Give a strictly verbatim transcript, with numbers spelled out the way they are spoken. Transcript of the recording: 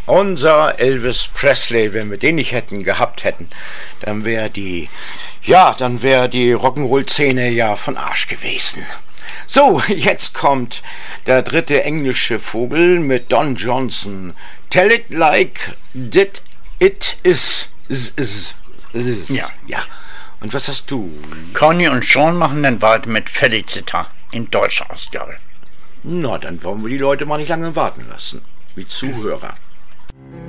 Unser Elvis Presley, wenn wir den nicht hätten, gehabt hätten, dann wäre die, ja, dann wäre die Rock'n'Roll-Szene ja von Arsch gewesen. So, jetzt kommt der dritte englische Vogel mit Don Johnson. Tell it like that it is. is, is, is. Ja. ja. Und was hast du? Conny und Sean machen dann weiter mit Felicita in deutscher Ausgabe. Na, dann wollen wir die Leute mal nicht lange warten lassen. Wie Zuhörer.